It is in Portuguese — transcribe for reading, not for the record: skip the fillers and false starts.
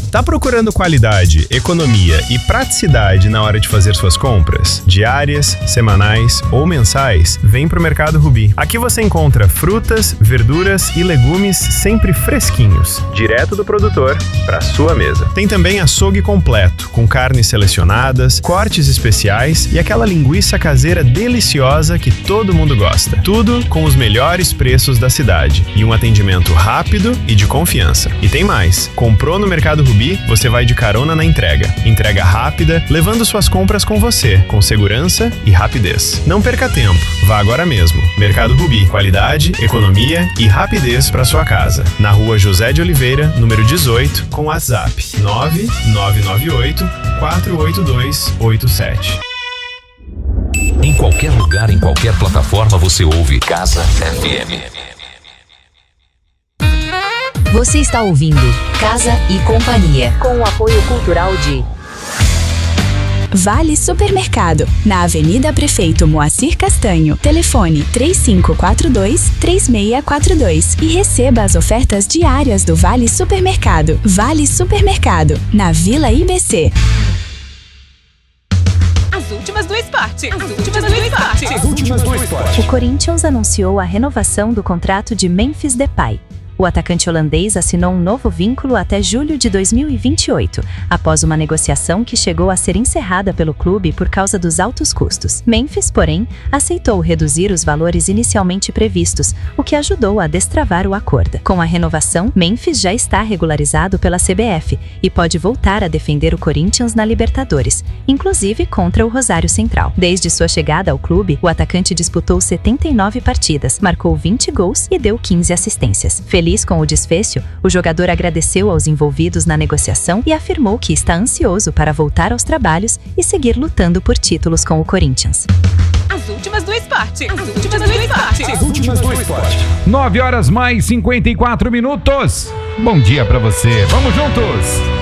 Tá procurando qualidade, economia e praticidade na hora de fazer suas compras? Diárias, semanais ou mensais? Vem pro Mercado Rubi. Aqui você encontra frutas, verduras e legumes sempre fresquinhos, direto do produtor para sua mesa. Tem também açougue completo, com carnes selecionadas, cortes especiais e aquela linguiça caseira deliciosa que todo mundo gosta. Tudo com os melhores preços da cidade e um atendimento rápido e de confiança. E tem mais. Comprou no Mercado Rubi, você vai de carona na entrega. Entrega rápida, levando suas compras com você, com segurança e rapidez. Não perca tempo. Vá agora mesmo. Mercado Rubi. Qualidade, economia e rapidez para sua casa. Na Rua José de Oliveira, número 18, com WhatsApp 9998-48287. Em qualquer lugar, em qualquer plataforma, você ouve Casa FM. Você está ouvindo Casa e Companhia, com o apoio cultural de Vale Supermercado, na Avenida Prefeito Moacir Castanho. Telefone 3542-3642 e receba as ofertas diárias do Vale Supermercado. Vale Supermercado, na Vila IBC. As últimas do esporte. O Corinthians anunciou a renovação do contrato de Memphis Depay. O atacante holandês assinou um novo vínculo até julho de 2028, após uma negociação que chegou a ser encerrada pelo clube por causa dos altos custos. Memphis, porém, aceitou reduzir os valores inicialmente previstos, o que ajudou a destravar o acordo. Com a renovação, Memphis já está regularizado pela CBF e pode voltar a defender o Corinthians na Libertadores, inclusive contra o Rosário Central. Desde sua chegada ao clube, o atacante disputou 79 partidas, marcou 20 gols e deu 15 assistências. Feliz com o desfecho, o jogador agradeceu aos envolvidos na negociação e afirmou que está ansioso para voltar aos trabalhos e seguir lutando por títulos com o Corinthians. As últimas do esporte. 9 horas mais 54 minutos. Bom dia pra você. Vamos juntos!